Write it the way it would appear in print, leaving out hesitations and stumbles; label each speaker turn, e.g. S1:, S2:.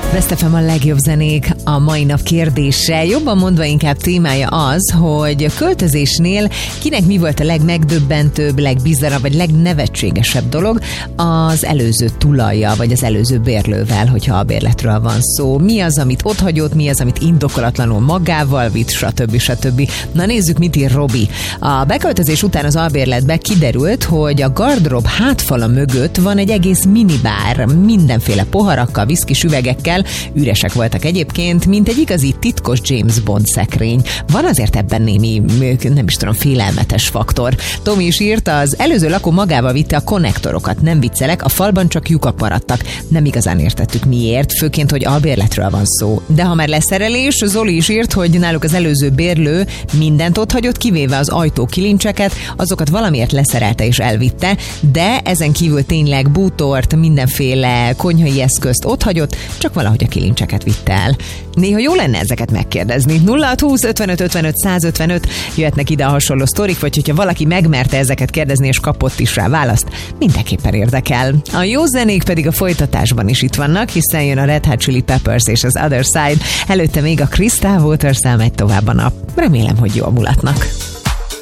S1: Best FM a legjobb zenék. A mai nap kérdése, jobban mondva inkább témája az, hogy költözésnél kinek mi volt a legmegdöbbentőbb, legbizarabb vagy legnevetségesebb dolog az előző tulajjal vagy az előző bérlővel, hogyha a bérletről van szó. Mi az, amit otthagyott, mi az, amit indokolatlanul magával vitt, stb. Na nézzük, mit ír Robi. A beköltözés után az albérletbe kiderült, hogy a gardrób hátfala mögött van egy egész minibár, mindenféle poharakkal, viszkis üvegekkel, üresek voltak egyébként, mint egy igazi titkos James Bond szekrény. Van azért ebben némi, nem is tudom, félelmetes faktor. Tomi is írt, az előző lakó magával vitte a konnektorokat, nem viccelek, a falban csak lyukak maradtak. Nem igazán értettük miért, főként, hogy albérletről van szó. De ha már leszerelés, Zoli is írt, hogy náluk az előző bérlő mindent otthagyott, kivéve az ajtókilincseket, azokat valamiért leszerelte és elvitte, de ezen kívül tényleg bútort, mindenféle konyhai eszközt otthagyott, csak valahogy a kilincseket vitte el. Néha jó lenne ezeket megkérdezni. 0620 55 55 155 jöhetnek ide a hasonló sztorik, vagy hogyha valaki megmerte ezeket kérdezni és kapott is rá választ, mindenképpen érdekel. A jó zenék pedig a folytatásban is itt vannak, hiszen jön a Red Hot Chili Peppers és az Other Side. Előtte még a Crystal Waters-szel megy tovább a nap. Remélem, hogy jól mulatnak.